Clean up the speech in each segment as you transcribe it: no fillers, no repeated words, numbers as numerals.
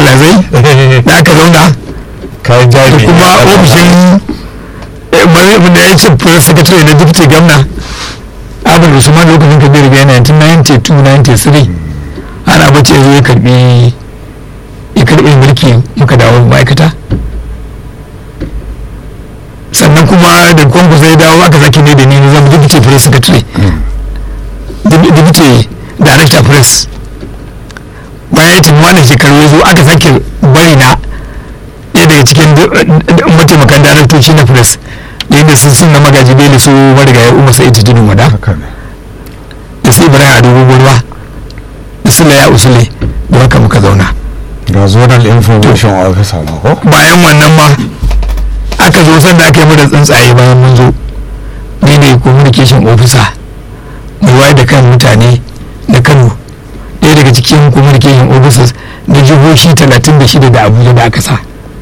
alazai da aka zauna kayan da jari kuma ofishin da ya ce press secretary na deputy governor abin usman lokacin kabiru ga 1992-93 ana bace zo ya karbi mulki muka dawo ma'aikata sannan kuma da kwanku zai dawo aka sake ne da ni zama deputy press secretary deputy director press bayan ya tafi wannan shekaru ya zo aka sake bari na ɗaya daga cikin mataimakan daraktoci na press da yadda sun na magaji bele su marigayi umar sa'id tudun wada da su ibrahim adogo gurwa da su laya usule da haka muka zauna ga zonal information officer ma ko bayan wannan ma aka zo sanda aka yi mu da tsuntsaye bayan mun zo ni ne communication officer mai wayar da kan mutane na kano ɗaya daga cikin communication officers na jihohi 36 da abuja da aka sa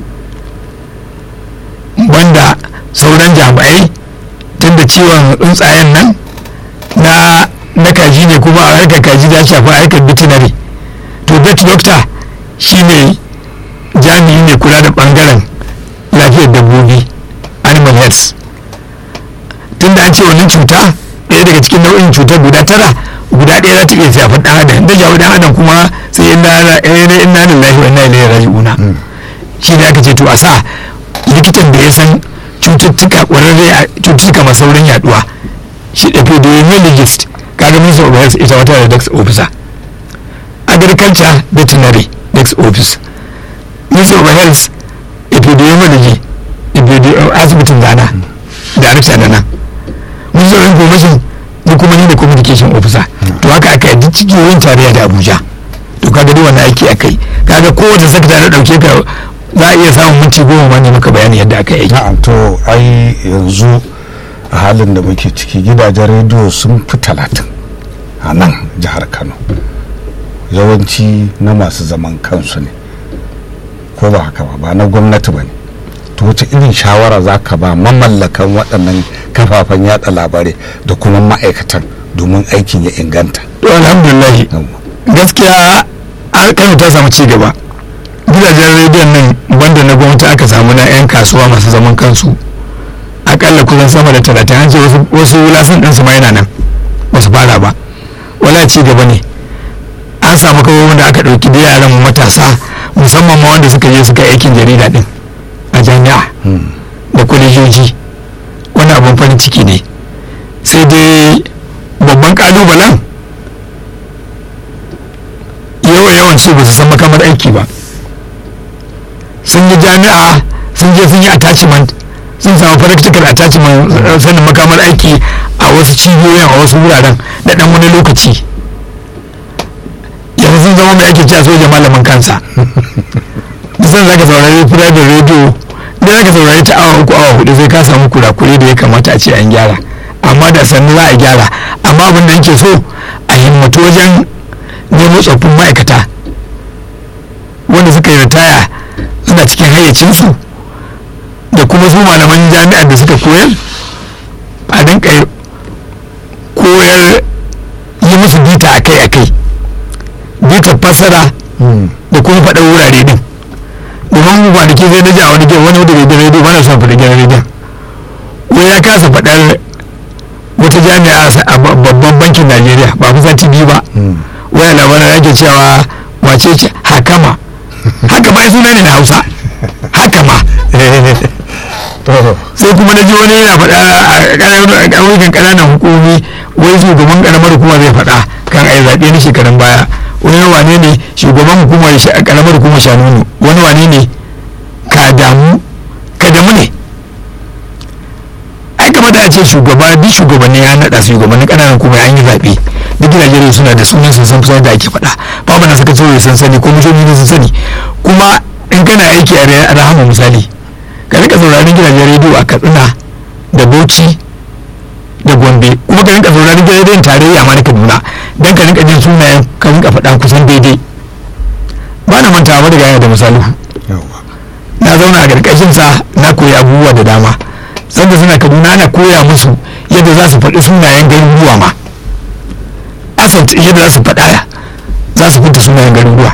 banda sauran jami'ai tun da ciwon tsuntsayen nan na kaji ne kuma a harkar kaji da shafi harkar veterinary to vet doctor shine jami'i ne kula da bangaren lafiyar dabbobi animal health tun da an ce wannan cuta ɗaya daga cikin nau'in cutar guda 9 guda ɗaya za ta iya shafar ɗan adam da jawo ɗan adam kuma sai inna lillahi wa inna ilaihi raji'una shi ne aka ce to a sa likitan da ya san cututtuka ƙwararre a cututtuka masu saurin yaduwa shi epidemiologist kaga minister of health ita wata da dex officer agriculture veterinary dex office minister of health epidemiology asibitin dana director da nan minister of information da kuma ni da communication officer to haka aka yi cikin tarayya da abuja to kaga duk wannan aiki akai kaga kowace sakata da dauke ka za a iya samun minti 10 ma ne maka bayani yadda aka yi na'am to ai yanzu a halin da muke ciki gidajen rediyo sun fi 30 a nan jihar kano yawanci na masu zaman kansu ne ko ba haka ba na gwamnati ba ne to wace irin shawara za ka ba mamallakan waɗannan kafafen yada labarai da kuma ma'aikatan domin aikin ya inganta to alhamdulillah gaskiya kano ta samu ci gaba gidajen rediyon nan banda na gwamnati aka samu na 'yan kasuwa masu zaman kansu akalla kusan sama da 30 an ce wasu lasin ɗinsu ma yana nan ba su fara ba wala ci gaba ne an samu kawai da aka ɗauki da yaran matasa musamman ma wanda suka je suka aikin jarida din a jami'a da kwalejoji wani abin farin ciki ne sai dai babban kalubalen yawan su ba su san makamar aiki ba sun yi jami'a sun je sun yi attachment sun samu practical attachment sanin makamar aiki a wasu cibiyoyin a wasu wuraren da dan wani lokaci yanzu sun zama mai ake cewa soja malamin kansa musamman za ka saurari private radio da za ka saurari ta awa 3 awa 4 sai ka samu kurakure da ya kamata a ce an gyara amma da sannu za a gyara amma abin da yake so a himmatu wajen nemo tsoffin ma'aikata wanda suka yi ritaya suna cikin hayyacinsu da kuma su malaman jami'ar da suka koyar a dinka koyar yi musu bita akai-akai bita fassara da kuma faɗa wurare din domin kwanaki zai na ji a wani wadda bai da rediyo wani son faɗa gidan rediyon wai ya kasa faɗar wata jami'a a babban bankin najeriya ba fi sati 2 ba waya labarin ake cewa wace ce hakama hakama ya suna ne na hausa hakama sai kuma na ji wani yana faɗa a ƙauyukan ƙananan hukumi wai shugaban ƙaramar hukuma zai faɗa kan a yi zaɓe na shekarun baya wani wane ne shugaban hukumar ƙaramar hukumar shanunu wani wane ne kadamu ne ai kamata a ce shugaba duk shugabanni ya naɗa su shugabannin ƙananan hukuma an yi zaɓe duk Najeriya suna da sunan sun san kusa da ake faɗa babu na saka tsoro sun sani ko mutane sun sani kuma in kana aiki a rahama misali ka rika sauraron gidajen rediyo a Katsina da Bauchi da Gombe kuma ka rika sauraron gidajen rediyon tarayya ma na Kaduna dan ka rika jin sunayen ka rika faɗa kusan daidai ba na mantawa da gaya da misali na zauna a ƙarƙashin sa na koyi abubuwa da dama sanda suna Kaduna ana koya musu yadda za su faɗi sunayen garuruwa ma asalt yadda za su faɗa za su fita sunayen garuruwa